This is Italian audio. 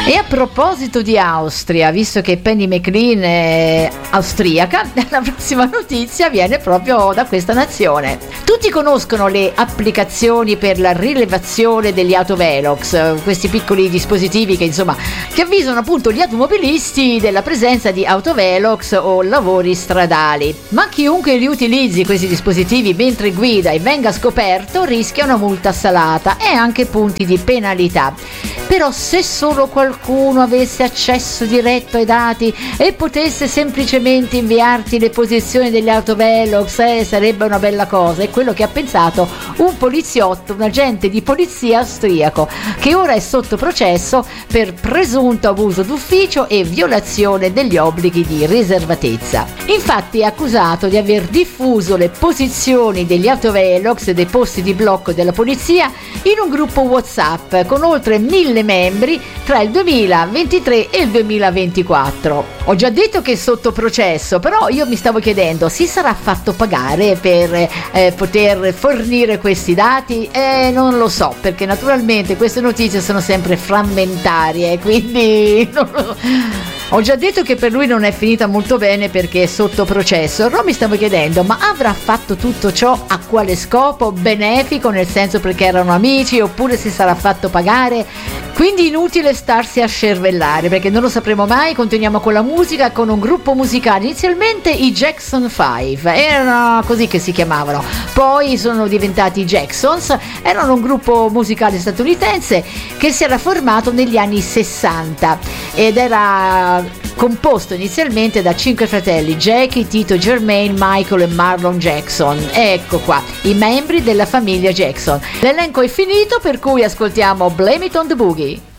E a proposito di Austria, visto che Penny McLean è austriaca, la prossima notizia viene proprio da questa nazione. Tutti conoscono le applicazioni per la rilevazione degli autovelox, questi piccoli dispositivi che avvisano appunto gli automobilisti della presenza di autovelox o lavori stradali. Ma chiunque li utilizzi questi dispositivi mentre guida e venga scoperto rischia una multa salata e anche punti di penalità. Però se solo qualcuno avesse accesso diretto ai dati e potesse semplicemente inviarti le posizioni degli autovelox, sarebbe una bella cosa. È quello che ha pensato un poliziotto, un agente di polizia austriaco, che ora è sotto processo per presunto abuso d'ufficio e violazione degli obblighi di riservatezza. Infatti è accusato di aver diffuso le posizioni degli autovelox e dei posti di blocco della polizia in un gruppo WhatsApp con oltre 1000 membri tra il 2023 e il 2024. Ho già detto che è sotto processo, però io mi stavo chiedendo, si sarà fatto pagare per poter fornire questi dati? Non lo so, perché naturalmente queste notizie sono sempre frammentarie, quindi non lo... Ho già detto che per lui non è finita molto bene perché è sotto processo, però mi stavo chiedendo, ma avrà fatto tutto ciò a quale scopo? Benefico, nel senso perché erano amici, oppure si sarà fatto pagare? Quindi inutile starsi a scervellare, perché non lo sapremo mai. Continuiamo con la musica, con un gruppo musicale, inizialmente i Jackson 5, erano così che si chiamavano, poi sono diventati i Jacksons, erano un gruppo musicale statunitense che si era formato negli anni 60 ed era composto inizialmente da 5 fratelli: Jackie, Tito, Jermaine, Michael e Marlon Jackson. Ecco qua, i membri della famiglia Jackson. L'elenco è finito, per cui ascoltiamo Blame It on the Boogie.